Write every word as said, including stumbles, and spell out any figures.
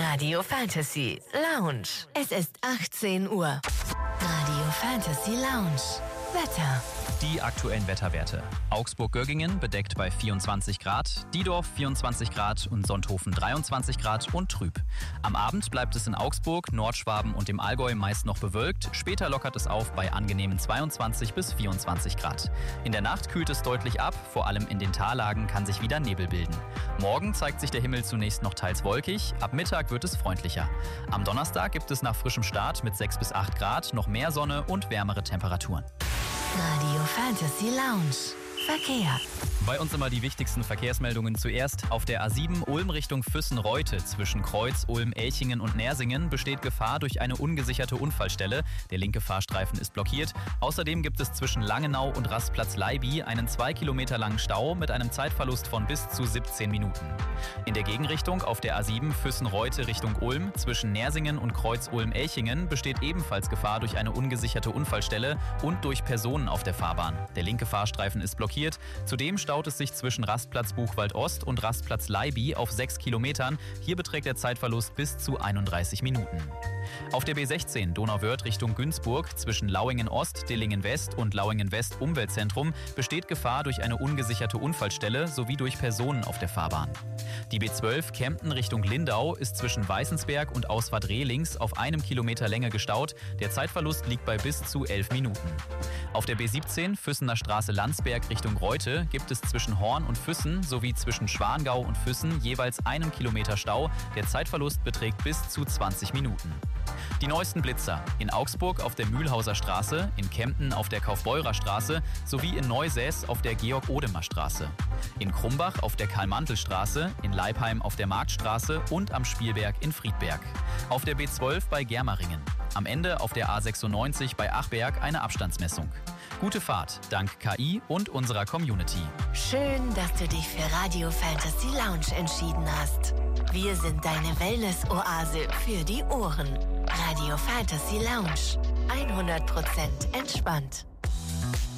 Radio Fantasy Lounge. Es ist achtzehn Uhr. Radio Fantasy Lounge. Wetter. Die aktuellen Wetterwerte. Augsburg-Göggingen bedeckt bei vierundzwanzig Grad, Diedorf vierundzwanzig Grad und Sonthofen dreiundzwanzig Grad und trüb. Am Abend bleibt es in Augsburg, Nordschwaben und dem Allgäu meist noch bewölkt, später lockert es auf bei angenehmen zweiundzwanzig bis vierundzwanzig Grad. In der Nacht kühlt es deutlich ab, vor allem in den Tallagen kann sich wieder Nebel bilden. Morgen zeigt sich der Himmel zunächst noch teils wolkig, ab Mittag wird es freundlicher. Am Donnerstag gibt es nach frischem Start mit sechs bis acht Grad noch mehr Sonne und wärmere Temperaturen. Radio Fantasy Lounge. Verkehr. Bei uns immer die wichtigsten Verkehrsmeldungen zuerst. Auf der A sieben Ulm Richtung Füssen-Reute zwischen Kreuz, Ulm, Elchingen und Nersingen besteht Gefahr durch eine ungesicherte Unfallstelle. Der linke Fahrstreifen ist blockiert. Außerdem gibt es zwischen Langenau und Rastplatz Leiby einen zwei Kilometer langen Stau mit einem Zeitverlust von bis zu siebzehn Minuten. In der Gegenrichtung auf der A sieben Füssen-Reute Richtung Ulm zwischen Nersingen und Kreuz, Ulm, Elchingen besteht ebenfalls Gefahr durch eine ungesicherte Unfallstelle und durch Personen auf der Fahrbahn. Der linke Fahrstreifen ist blockiert. Zudem staut es sich zwischen Rastplatz Buchwald Ost und Rastplatz Leiby auf sechs Kilometern. Hier beträgt der Zeitverlust bis zu einunddreißig Minuten. Auf der B sechzehn Donauwörth Richtung Günzburg zwischen Lauingen Ost, Dillingen West und Lauingen West Umweltzentrum besteht Gefahr durch eine ungesicherte Unfallstelle sowie durch Personen auf der Fahrbahn. Die B zwölf Kempten Richtung Lindau ist zwischen Weißensberg und Ausfahrt Rehlings auf einem Kilometer Länge gestaut. Der Zeitverlust liegt bei bis zu elf Minuten. Auf der B siebzehn Füssener Straße Landsberg Richtung Reute gibt es zwischen Horn und Füssen sowie zwischen Schwangau und Füssen jeweils einen Kilometer Stau. Der Zeitverlust beträgt bis zu zwanzig Minuten. Die neuesten Blitzer in Augsburg auf der Mühlhauser Straße, in Kempten auf der Kaufbeurer Straße sowie in Neusäß auf der Georg-Odemer-Straße. In Krumbach auf der Karl-Mantel-Straße, in Leipheim auf der Marktstraße und am Spielberg in Friedberg. Auf der B zwölf bei Germeringen. Am Ende auf der A sechsundneunzig bei Achberg eine Abstandsmessung. Gute Fahrt, dank K I und unserer Community. Schön, dass du dich für Radio Fantasy Lounge entschieden hast. Wir sind deine Wellness-Oase für die Ohren. Radio Fantasy Lounge. hundert Prozent entspannt.